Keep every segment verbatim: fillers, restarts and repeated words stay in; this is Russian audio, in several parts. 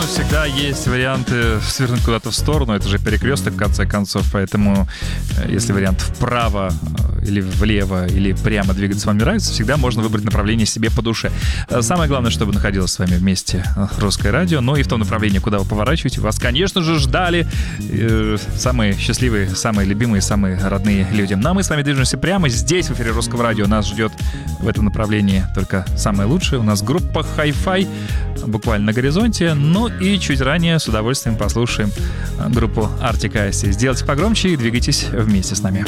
всегда есть варианты свернуть куда-то в сторону. Это же перекресток, в конце концов. Поэтому, если вариант вправо или влево, или прямо двигаться вам не нравится, всегда можно выбрать направление себе по душе. Самое главное, чтобы находилось с вами вместе Русское радио. Но и в том направлении, куда вы поворачиваете, вас, конечно же, ждали э, самые счастливые, самые любимые, самые родные люди. Ну а мы с вами движемся прямо здесь, в эфире Русского радио. Нас ждет в этом направлении только самое лучшее. У нас группа Hi-Fi буквально на горизонте. Ну и чуть ранее с удовольствием послушаем группу Arctic и Asti. Сделайте погромче и двигайтесь вместе с нами.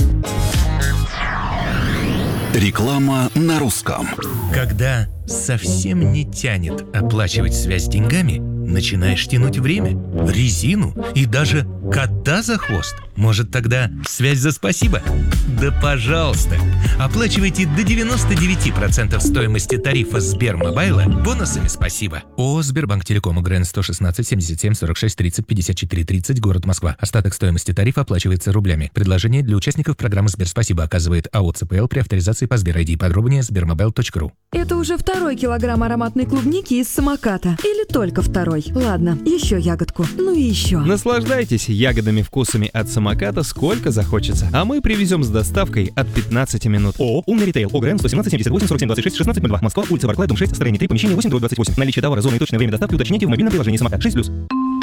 Реклама на русском. Когда совсем не тянет оплачивать связь деньгами, начинаешь тянуть время, резину и даже кота за хвост. Может, тогда связь за спасибо? Да пожалуйста! Оплачивайте до девяносто девять процентов стоимости тарифа Сбермобайла бонусами спасибо. ООО «Сбербанк Телеком», УГРН сто шестнадцать семьдесят семь сорок шесть тридцать пятьдесят четыре тридцать, город Москва. Остаток стоимости тарифа оплачивается рублями. Предложение для участников программы «Сберспасибо» оказывает АО «ЦПЛ» при авторизации по Сбер ай ди. Подробнее сбермобайл точка ру. Это уже второй килограмм ароматной клубники из самоката. Или только второй? Ладно, еще ягодку. Ну и еще. Наслаждайтесь ягодными вкусами от самоката сколько захочется. А мы привезем с доставкой от пятнадцати минут. ООО «Умный ритейл». ОГРН сто семнадцать семьдесят восемь сорок семь двадцать шесть шестнадцать ноль два. Москва, улица Барклая, дом шесть, строение три, помещение восемь, дробь двадцать восемь. Наличие товара, зоны и точное время доставки уточняйте в мобильном приложении самокат. шесть плюс.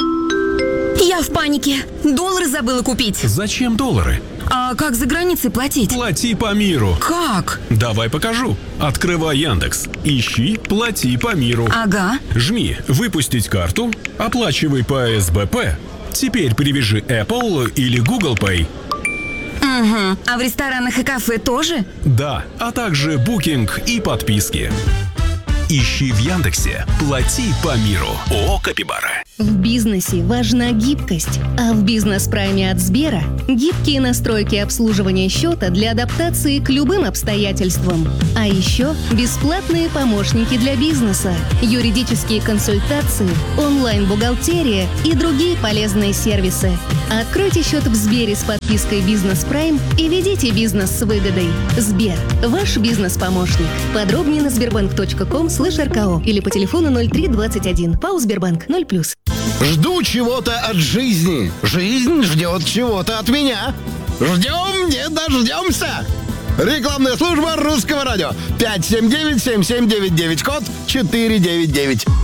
Я в панике. Доллары забыла купить. Зачем доллары? А как за границей платить? Плати по миру. Как? Давай покажу. Открывай Яндекс. Ищи «Плати по миру». Ага. Жми «Выпустить карту», оплачивай по эс бэ пэ. Теперь привяжи Apple или Google Pay. Угу. А в ресторанах и кафе тоже? Да, а также букинг и подписки. Ищи в Яндексе «Плати по миру». ООО «Капибара». В бизнесе важна гибкость, а в бизнес-прайме от Сбера гибкие настройки обслуживания счета для адаптации к любым обстоятельствам. А еще бесплатные помощники для бизнеса, юридические консультации, онлайн-бухгалтерия и другие полезные сервисы. Откройте счет в Сбере с подпиской «Бизнес Прайм» и ведите бизнес с выгодой. Сбер – ваш бизнес-помощник. Подробнее на сбербанк точка ком слэш эр ка о или по телефону ноль три двадцать один. ПАО «Сбербанк» ноль плюс. Жду чего-то от жизни. Жизнь ждет чего-то от меня. Ждем, не дождемся. Рекламная служба Русского радио. пять семь девять семь семь девять девять, код четыре девять девять.